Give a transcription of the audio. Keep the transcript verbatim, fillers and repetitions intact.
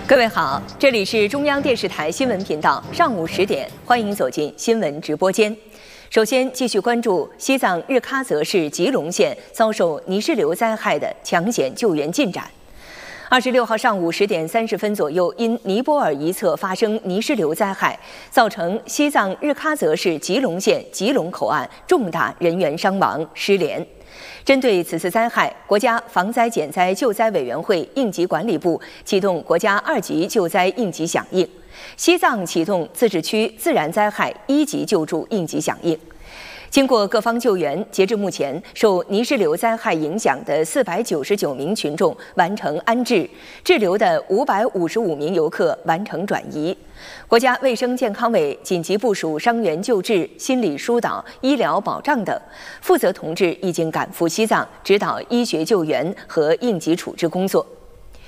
各位好，这里是中央电视台新闻频道，上午十点，欢迎走进新闻直播间。首先，继续关注西藏日喀则市吉隆县遭受泥石流灾害的抢险救援进展。二十六号上午十点三十分左右，因尼泊尔一侧发生泥石流灾害，造成西藏日喀则市吉隆县吉隆口岸重大人员伤亡失联。针对此次灾害，国家防灾减灾救灾委员会应急管理部启动国家二级救灾应急响应，西藏启动自治区自然灾害一级救助应急响应。经过各方救援，截至目前，受泥石流灾害影响的四百九十九名群众完成安置，滞留的五百五十五名游客完成转移。国家卫生健康委紧急部署伤员救治、心理疏导、医疗保障等，负责同志已经赶赴西藏指导医学救援和应急处置工作。